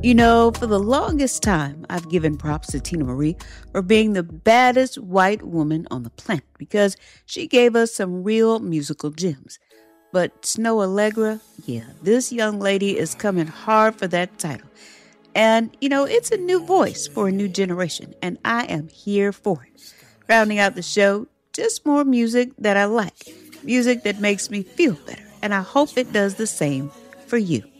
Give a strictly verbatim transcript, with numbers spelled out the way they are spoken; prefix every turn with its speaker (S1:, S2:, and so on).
S1: You know, for the longest time, I've given props to Tina Marie for being the baddest white woman on the planet because she gave us some real musical gems. But Snow Allegra, yeah, this young lady is coming hard for that title. And, you know, it's a new voice for a new generation, and I am here for it. Rounding out the show, just more music that I like, music that makes me feel better, and I hope it does the same for you.